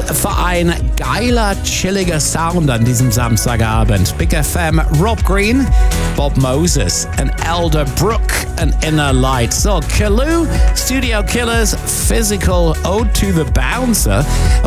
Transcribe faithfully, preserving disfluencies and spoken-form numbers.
für ein geiler, chilliger Sound an diesem Samstagabend. Big F M, Rob Green, Bob Moses, and Elder Brook, and Inner Light. So, Kalu, Studio Killers, Physical, Ode to the Bouncer.